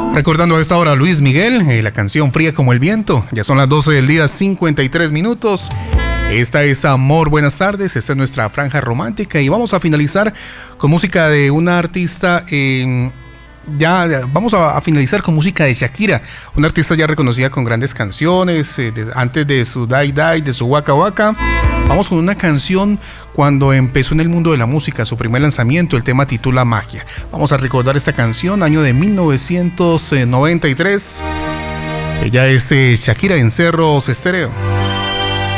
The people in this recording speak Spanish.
Recordando a esta hora a Luis Miguel, la canción Fría como el viento. Ya son las 12 del día, 53 minutos. Esta es Amor, buenas tardes. Esta es nuestra franja romántica y vamos a finalizar con música de una artista. Vamos a finalizar con música de Shakira, una artista ya reconocida con grandes canciones, antes de su Die Die, de su Waka Waka. Vamos con una canción cuando empezó en el mundo de la música, su primer lanzamiento, el tema titula Magia. Vamos a recordar esta canción, año de 1993. Ella es Shakira en Cerros Estéreo.